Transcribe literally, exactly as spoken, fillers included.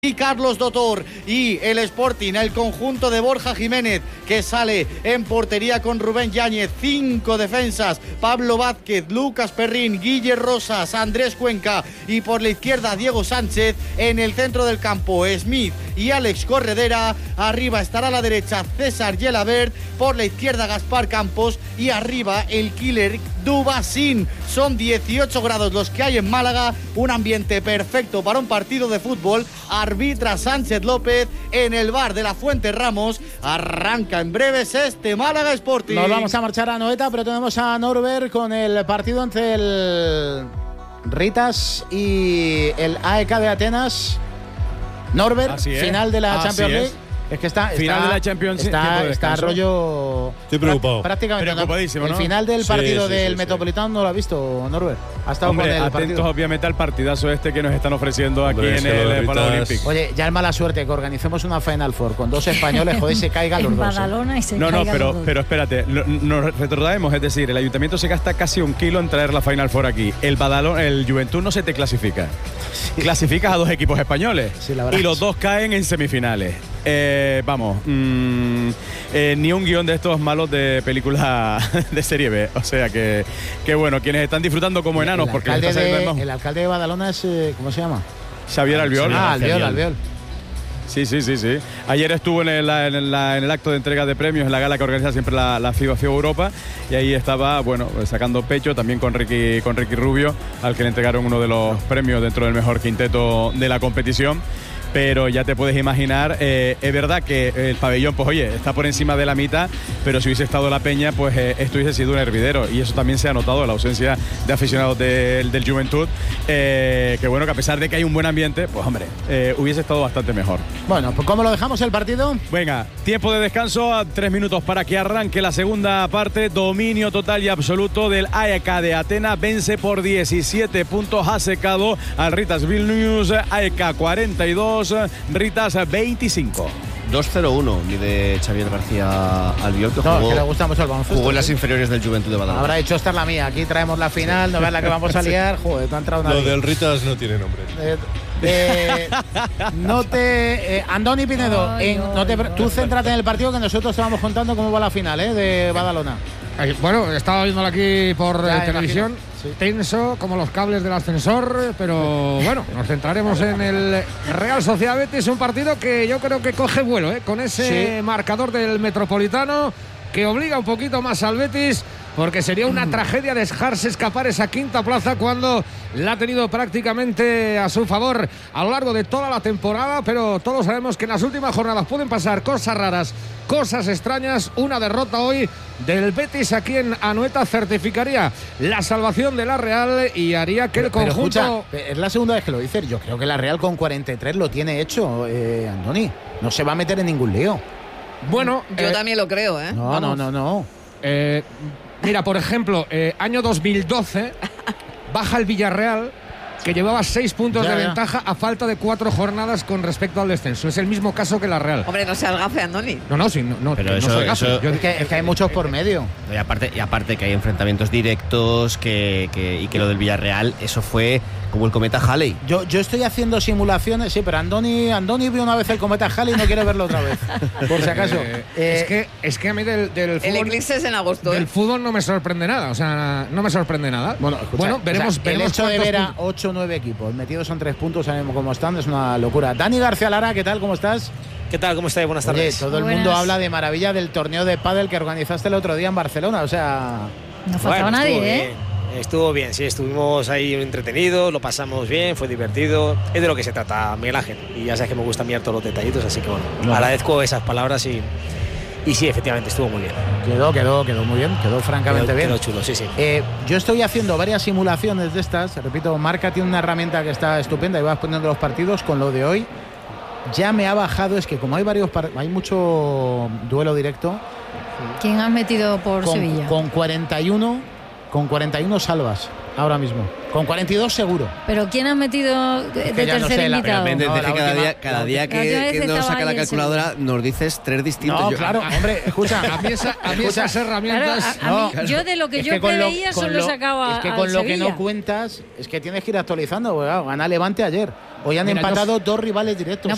y Carlos Dotor. Y el Sporting, el conjunto de Borja Jiménez, que sale en portería con Rubén Yáñez. Cinco defensas: Pablo Vázquez, Lucas Perrín, Guille Rosas, Andrés Cuenca, y por la izquierda Diego Sánchez. En el centro del campo, Smith y Alex Corredera. Arriba estará a la derecha César Gelabert, por la izquierda Gaspar Campos y arriba el killer Dubasín. Son dieciocho grados los que hay en Málaga, un ambiente perfecto para un partido de fútbol. Arbitra Sánchez López en el bar de la Fuente Ramos. Arranca en breves este Málaga Sporting. Nos vamos a marchar a Noeta, pero tenemos a Norbert con el partido entre el Ritas y el A E K de Atenas. Norbert, final de la Así Champions League. Es. Es que está, final está, de la Champions está, está rollo. Estoy preocupado. Prácticamente preocupadísimo, ¿no? El final del partido sí, sí, del sí, Metropolitano sí. no lo ha visto, Norbert. Ha estado Hombre, con el atentos partido. obviamente al partidazo este que nos están ofreciendo aquí Hombre, en es que el los Palau Ritas- Olímpico. Oye, ya es mala suerte que organicemos una Final Four con dos españoles, joder, se caigan los En dos. Badalona y se No, no, caigan pero, los dos. pero espérate, lo- nos retrotraemos, es decir, el ayuntamiento se gasta casi un kilo en traer la Final Four aquí. El Badalona, el Juventud no se te clasifica. Clasificas a dos equipos españoles Sí, la verdad. y los dos caen en semifinales. Eh, vamos, mmm, eh, ni un guión de estos malos de película de serie B. O sea que, que bueno, quienes están disfrutando como enanos, el, porque les alcalde está saliendo de, el ojo. el alcalde de Badalona es, eh, ¿cómo se llama? Xavier Albiol. Ah, Albiol, Albiol. Sí, sí, sí, sí. Ayer estuvo en el, en, la, en el acto de entrega de premios, en la gala que organiza siempre la, la FIBA FIBA Europa, y ahí estaba, bueno, sacando pecho también con Ricky, con Ricky Rubio, al que le entregaron uno de los premios dentro del mejor quinteto de la competición. Pero ya te puedes imaginar, eh, es verdad que el pabellón, pues oye, está por encima de la mitad, pero si hubiese estado la Peña, pues eh, esto hubiese sido un hervidero. Y eso también se ha notado, la ausencia de aficionados del, del Juventud, eh, que bueno, que a pesar de que hay un buen ambiente, pues hombre, eh, hubiese estado bastante mejor. Bueno, pues ¿cómo lo dejamos el partido? Venga, tiempo de descanso, a tres minutos para que arranque la segunda parte. Dominio total y absoluto del A E K de Atenas, vence por diecisiete puntos, ha secado al Ritas Vilnius. A E K cuarenta y dos, Ritas veinticinco. dos cero uno, mide Xavier García Albiol, que No, jugó, que le gusta mucho el baloncesto. jugó en las ¿sí? inferiores del Juventud de Badalona. Habrá dicho, esta es la mía, aquí traemos la final, no veas la que vamos a liar. Joder, te ha entrado una. Lo del Ritas no tiene nombre. Eh, eh, no te. Eh, Andoni Pinedo, Ay, en- ay, no te, ay, tú ay. céntrate en el partido que nosotros te vamos contando cómo va la final eh, de Badalona. Ay, Bueno, estaba viéndolo aquí por Ya, eh, televisión, imagino. Sí. tenso como los cables del ascensor, pero bueno, nos centraremos en el Real Sociedad Betis, un partido que yo creo que coge vuelo, ¿eh? Con ese Sí. marcador del Metropolitano que obliga un poquito más al Betis, porque sería una Mm. tragedia dejarse escapar esa quinta plaza cuando la ha tenido prácticamente a su favor a lo largo de toda la temporada, pero todos sabemos que en las últimas jornadas pueden pasar cosas raras, cosas extrañas. Una derrota hoy del Betis aquí en Anoeta certificaría la salvación de la Real y haría que el Pero conjunto... escucha, es la segunda vez que lo dices. Yo creo que la Real con cuarenta y tres lo tiene hecho, eh, Andoni. No se va a meter en ningún lío. Bueno, Yo eh, también lo creo, ¿eh? No, Vamos. no, no, no. eh, mira, por ejemplo, eh, año dos mil doce, baja el Villarreal, que llevaba seis puntos Ya, de ya. ventaja a falta de cuatro jornadas con respecto al descenso. Es el mismo caso que la Real. Hombre, no seas gafe, Andoni. No, no, sí, no, no, Pero que eso- no soy gafe. eso- Yo- Es que, es que hay muchos por medio. Y aparte, y aparte que hay enfrentamientos directos que, que- y que lo del Villarreal, eso fue como el cometa Halley. Yo, yo estoy haciendo simulaciones, sí, pero Andoni, Andoni vio una vez el cometa Halley y no quiere verlo otra vez. Por si acaso. Eh, Eh, es, que, es que a mí del, del El fútbol, eclipse es en agosto, del ¿eh? fútbol no me sorprende nada. O sea, no me sorprende nada. Bueno, escucha, bueno veremos, o sea, veremos el hecho de cuántos ver a puntos- ocho o nueve equipos metidos en tres puntos, sabemos cómo están, es una locura. Dani García Lara, ¿qué tal? ¿Cómo estás? ¿Qué tal? ¿Cómo estáis? Buenas Oye, tardes. todo el Buenas. mundo habla de maravilla del torneo de pádel que organizaste el otro día en Barcelona, o sea... No faltaba Bueno, nadie, estuvo ¿eh? bien. Estuvo bien, sí, estuvimos ahí entretenidos, lo pasamos bien, fue divertido. Es de lo que se trata, Miguel Ángel. Y ya sabes que me gusta mirar todos los detallitos, así que bueno, Bueno. agradezco esas palabras y, y sí, efectivamente, estuvo muy bien. Quedó, quedó, quedó muy bien, quedó francamente Quedó, bien. quedó chulo, sí, sí. Eh, yo estoy haciendo varias simulaciones de estas. Repito, Marca tiene una herramienta que está estupenda y vas poniendo los partidos. Con lo de hoy ya me ha bajado, es que como hay varios par- hay mucho duelo directo, ¿Quién has metido por con, Sevilla? con cuarenta y uno con cuarenta y uno salvas ahora mismo, con cuarenta y dos seguro. ¿Pero quién has metido de que ya no tercer sé, la- invitado? Méndez No, dice la que cada última- día, cada la día última- que, La última que vez nos estaba saca la ahí en calculadora nos dices tres distintos. No, Yo- claro, hombre, escucha. A mí, esa- a mí Escucha, esas Claro, herramientas... a, a No, mí, claro. yo de lo que Es yo con lo- preveía con solo he lo- sacado a Es que al con lo que Sevilla. no cuentas es que tienes que ir actualizando. Bueno, gana Levante ayer. Hoy han Mira, empatado yo- dos rivales directos. No,